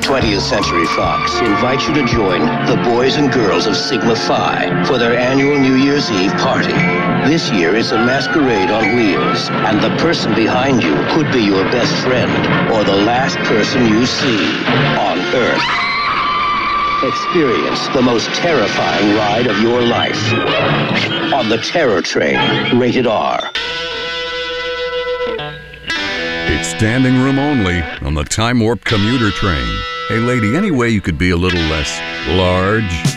20th Century Fox invites you to join the boys and girls of Sigma Phi for their annual New Year's Eve party. This year it's a masquerade on wheels, and the person behind you could be your best friend or the last person you see on Earth. Experience the most terrifying ride of your life on the Terror Train, rated R. It's standing room only on the Time Warp commuter train. Hey lady, any way you could be a little less large?